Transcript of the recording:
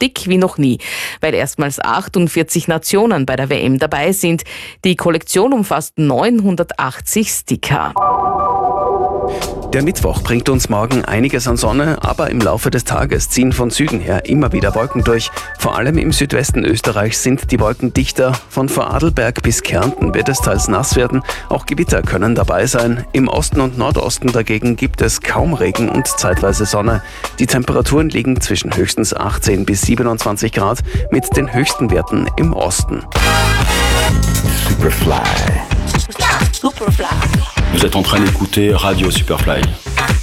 dick wie noch nie, weil erstmals 48 Nationen bei der WM dabei sind. Die Kollektion umfasst 980 Sticker. Der Mittwoch bringt uns morgen einiges an Sonne, aber im Laufe des Tages ziehen von Süden her immer wieder Wolken durch. Vor allem im Südwesten Österreichs sind die Wolken dichter. Von Vorarlberg bis Kärnten wird es teils nass werden. Auch Gewitter können dabei sein. Im Osten und Nordosten dagegen gibt es kaum Regen und zeitweise Sonne. Die Temperaturen liegen zwischen höchstens 18 bis 27 Grad mit den höchsten Werten im Osten. Superfly. Vous êtes en train d'écouter Radio Superfly.